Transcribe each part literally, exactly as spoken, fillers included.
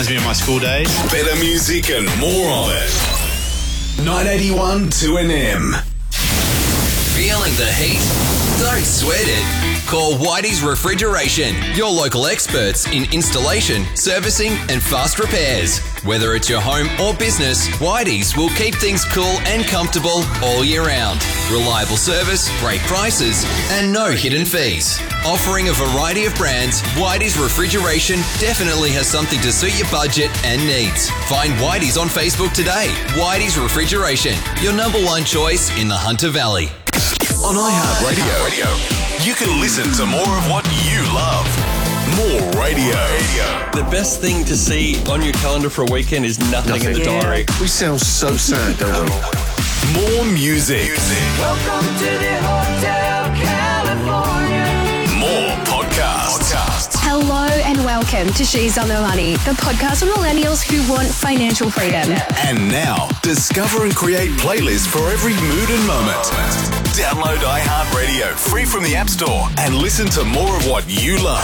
Reminds me of my school days. Better music and more of it. nine eighty-one two N M. Feeling the heat? Don't sweat it. Call Whitey's Refrigeration, your local experts in installation, servicing and fast repairs. Whether it's your home or business, Whitey's will keep things cool and comfortable all year round. Reliable service, great prices and no hidden fees. Offering a variety of brands, Whitey's Refrigeration definitely has something to suit your budget and needs. Find Whitey's on Facebook today. Whitey's Refrigeration, your number one choice in the Hunter Valley. On iHeartRadio, you can listen to more of what you love. More radio. The best thing to see on your calendar for a weekend is nothing, nothing. in the yeah. diary. We sound so sad, don't we? More music. Welcome to the Hotel California. More podcasts. podcasts. Hello and welcome to She's on the Money, the podcast for millennials who want financial freedom. And now, discover and create playlists for every mood and moment. Download iHeartRadio free from the App Store and listen to more of what you love.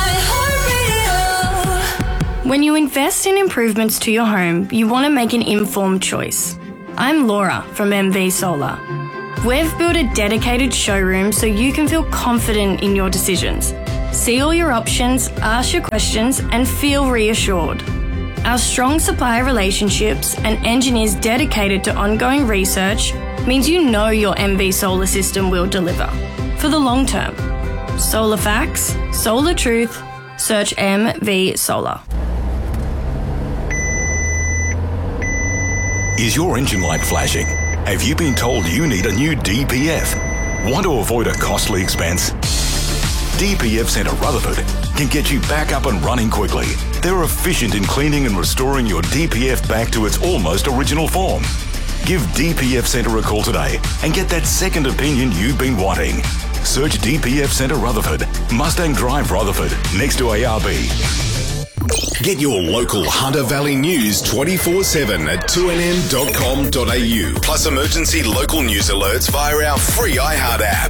When you invest in improvements to your home, you want to make an informed choice. I'm Laura from M V Solar. We've built a dedicated showroom so you can feel confident in your decisions. See all your options, ask your questions, and feel reassured. Our strong supplier relationships and engineers dedicated to ongoing research means you know your M V solar system will deliver for the long term. Solar facts, solar truth, search M V Solar. Is your engine light flashing? Have you been told you need a new D P F? Want to avoid a costly expense? D P F Centre Rutherford can get you back up and running quickly. They're efficient in cleaning and restoring your D P F back to its almost original form. Give D P F Centre a call today and get that second opinion you've been wanting. Search D P F Centre Rutherford, Mustang Drive Rutherford, next to A R B. Get your local Hunter Valley news twenty-four seven at two n m dot com dot a u. Plus emergency local news alerts via our free iHeart app.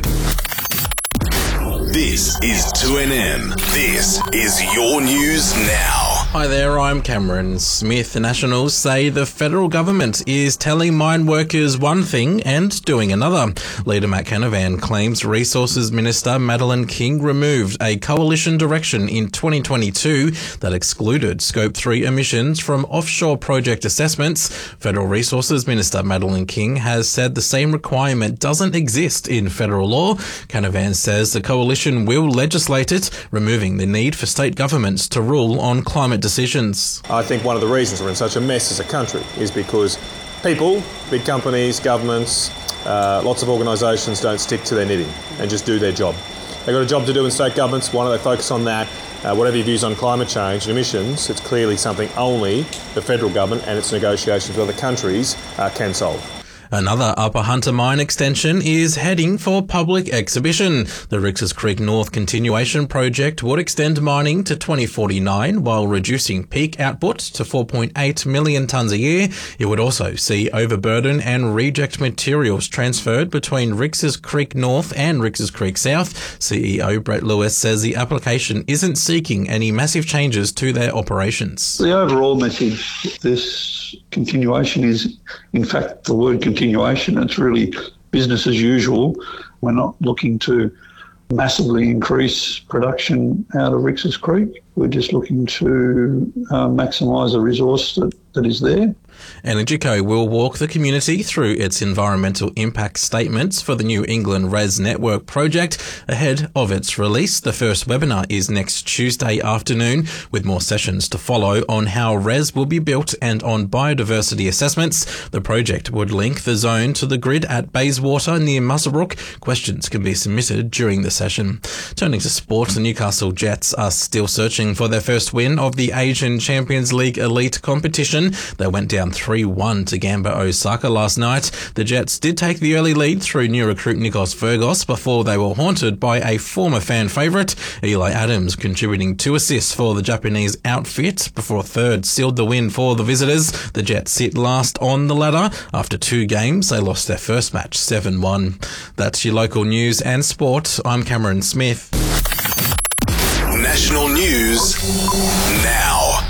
This is two N M. This is your news now. Hi there, I'm Cameron Smith. The Nationals say the federal government is telling mine workers one thing and doing another. Leader Matt Canavan claims Resources Minister Madeleine King removed a coalition direction in twenty twenty-two that excluded Scope three emissions from offshore project assessments. Federal Resources Minister Madeleine King has said the same requirement doesn't exist in federal law. Canavan says the coalition will legislate it, removing the need for state governments to rule on climate decisions. I think one of the reasons we're in such a mess as a country is because people, big companies, governments, uh, lots of organisations don't stick to their knitting and just do their job. They've got a job to do in state governments. Why don't they focus on that? Uh, whatever your views on climate change and emissions, it's clearly something only the federal government and its negotiations with other countries uh, can solve. Another Upper Hunter Mine extension is heading for public exhibition. The Rix's Creek North continuation project would extend mining to twenty forty-nine while reducing peak output to four point eight million tonnes a year. It would also see overburden and reject materials transferred between Rix's Creek North and Rix's Creek South. C E O Brett Lewis says the application isn't seeking any massive changes to their operations. The overall message of this continuation is, in fact, the word continuation. It's really business as usual. We're not looking to massively increase production out of Rix's Creek. We're just looking to uh, maximise the resource that, that is there. EnergyCo will walk the community through its environmental impact statements for the New England Res Network project ahead of its release. The first webinar is next Tuesday afternoon, with more sessions to follow on how Res will be built and on biodiversity assessments. The project would link the zone to the grid at Bayswater near Muswellbrook. Questions can be submitted during the session. Turning to sport, the Newcastle Jets are still searching for their first win of the Asian Champions League elite competition. They went down three one to Gamba Osaka last night. The Jets did take the early lead through new recruit Nikos Fergos before they were haunted by a former fan favourite, Eli Adams, contributing two assists for the Japanese outfit before a third sealed the win for the visitors. The Jets sit last on the ladder. After two games, they lost their first match seven one. That's your local news and sport. I'm Cameron Smith. National news now.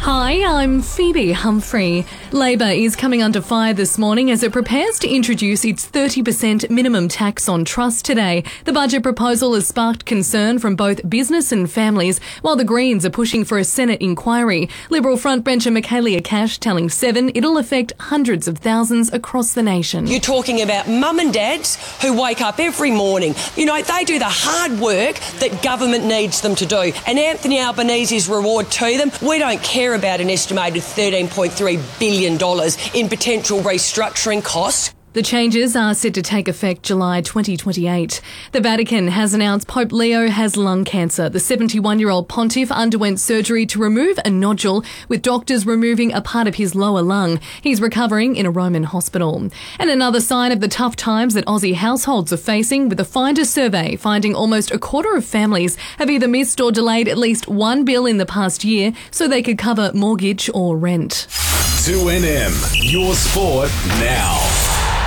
Hi, I'm Phoebe Humphrey. Labor is coming under fire this morning as it prepares to introduce its thirty percent minimum tax on trust today. The budget proposal has sparked concern from both business and families, while the Greens are pushing for a Senate inquiry. Liberal frontbencher Michaelia Cash telling Seven it'll affect hundreds of thousands across the nation. You're talking about mum and dads who wake up every morning. You know, they do the hard work that government needs them to do. And Anthony Albanese's reward to them, we don't care about an estimated thirteen point three billion dollars in potential restructuring costs. The changes are set to take effect July twenty twenty-eight. The Vatican has announced Pope Leo has lung cancer. The seventy-one-year-old pontiff underwent surgery to remove a nodule, with doctors removing a part of his lower lung. He's recovering in a Roman hospital. And another sign of the tough times that Aussie households are facing, with the Finder survey finding almost a quarter of families have either missed or delayed at least one bill in the past year so they could cover mortgage or rent. two N M, your sport now.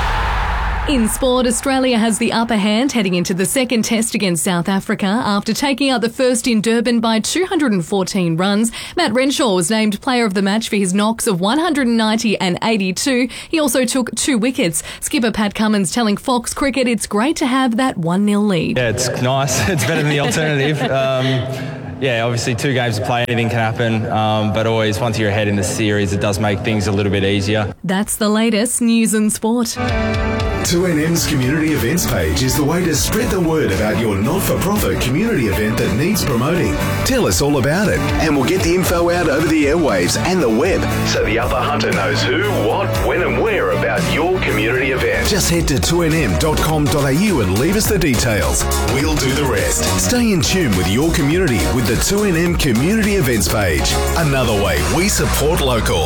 In sport, Australia has the upper hand heading into the second test against South Africa after taking out the first in Durban by two hundred fourteen runs. Matt Renshaw was named player of the match for his knocks of one hundred ninety and eighty-two. He also took two wickets. Skipper Pat Cummins telling Fox Cricket it's great to have that one nil lead. Yeah, it's nice. It's better than the alternative. Um, yeah, obviously two games to play, anything can happen, um, but always once you're ahead in the series, it does make things a little bit easier. That's the latest news and sport. two N M's community events page is the way to spread the word about your not-for-profit community event that needs promoting. Tell us all about it, and we'll get the info out over the airwaves and the web, so the other hunter knows who, what, when and where about your community event. Just head to two N M dot com dot A U and leave us the details. We'll do the rest. Stay in tune with your community with the two N M community events page. Another way we support local.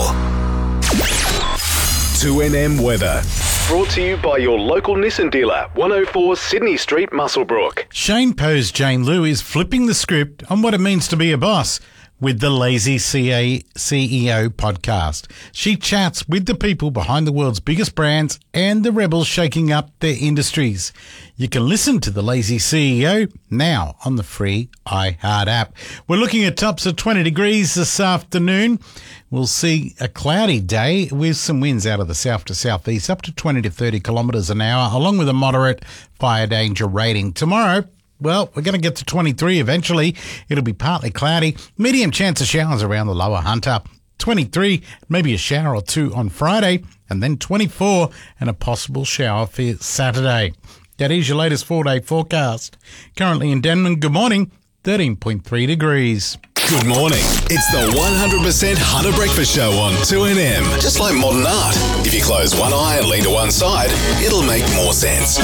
two N M weather. Brought to you by your local Nissan dealer, one oh four Sydney Street, Muswellbrook. Shane Poe's Jane Lou is flipping the script on what it means to be a boss with the Lazy C E O podcast. She chats with the people behind the world's biggest brands and the rebels shaking up their industries. You can listen to the Lazy C E O now on the free iHeart app. We're looking at tops of twenty degrees this afternoon. We'll see a cloudy day with some winds out of the south to southeast up to twenty to thirty kilometres an hour, along with a moderate fire danger rating. Tomorrow, well, we're going to get to twenty-three eventually. It'll be partly cloudy. Medium chance of showers around the lower Hunter. twenty-three, maybe a shower or two on Friday. And then twenty-four and a possible shower for Saturday. That is your latest four-day forecast. Currently in Denman, good morning, thirteen point three degrees. Good morning. It's the one hundred percent Hunter Breakfast Show on two N M. Just like modern art. If you close one eye and lean to one side, it'll make more sense.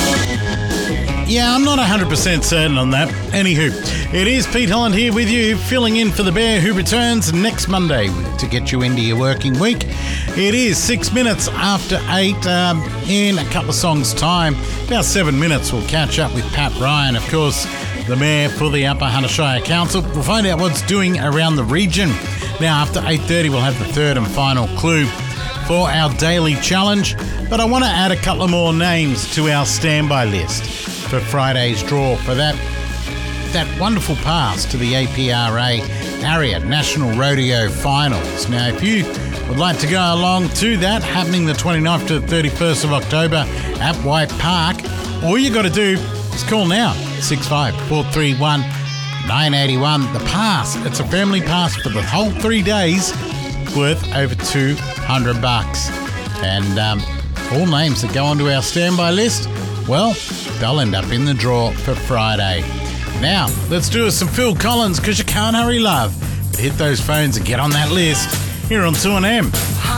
Yeah, I'm not one hundred percent certain on that. Anywho, it is Pete Holland here with you, filling in for the Bear, who returns next Monday to get you into your working week. It is six minutes after eight. Um, in a couple of songs' time, about seven minutes, we'll catch up with Pat Ryan, of course, the Mayor for the Upper Hunter Shire Council. We'll find out what's doing around the region. Now, after eight thirty, we'll have the third and final clue for our daily challenge. But I want to add a couple of more names to our standby list for Friday's draw for that that wonderful pass to the A P R A Area National Rodeo Finals. Now, if you would like to go along to that, happening the twenty-ninth to the thirty-first of October at White Park, all you got to do is call now, six five four three one nine eight one. The pass, it's a family pass for the whole three days, worth over two hundred bucks. And um, all names that go onto our standby list, well, they'll end up in the draw for Friday. Now, let's do some Phil Collins, because you can't hurry love. But hit those phones and get on that list here on two N M.